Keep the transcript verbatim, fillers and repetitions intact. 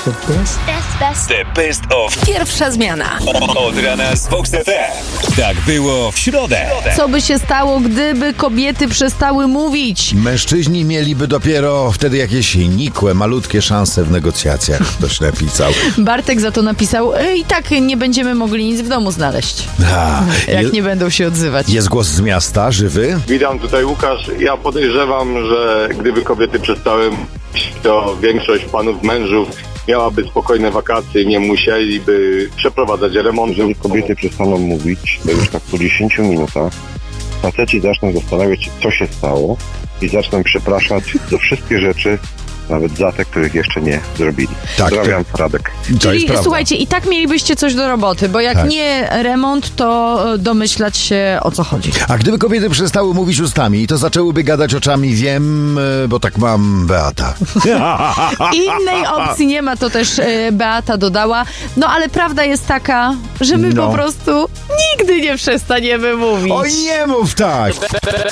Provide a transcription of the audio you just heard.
The best. Best, best. The best of Pierwsza zmiana. od rana z Vox F M. Tak było w środę. Co by się stało, gdyby kobiety przestały mówić? Mężczyźni mieliby dopiero wtedy jakieś nikłe, malutkie szanse w negocjacjach. Ktoś napisał. Bartek za to napisał, "E, i tak nie będziemy mogli nic w domu znaleźć, A, jak je, nie będą się odzywać. jest głos z miasta, żywy. Witam, tutaj Łukasz. Ja podejrzewam, że gdyby kobiety przestały mówić, to większość panów mężów miałaby spokojne wakacje i nie musieliby przeprowadzać remontu. Jeżeli kobiety przestaną mówić, to już tak po dziesięciu minutach faceci zaczną zastanawiać się, co się stało i zaczną przepraszać za wszystkie rzeczy, nawet za te, których jeszcze nie zrobili. Tak, Pozdrawiam, Radek. To Czyli jest prawda. słuchajcie, i tak mielibyście coś do roboty, bo jak Tak. nie remont, to domyślać się, o co chodzi. A gdyby kobiety przestały mówić ustami, to zaczęłyby gadać oczami, wiem, e, bo tak mam, Beata. Innej opcji nie ma, to też e, Beata dodała. No ale prawda jest taka, że my No. po prostu nigdy nie przestaniemy mówić. Oj, nie mów tak!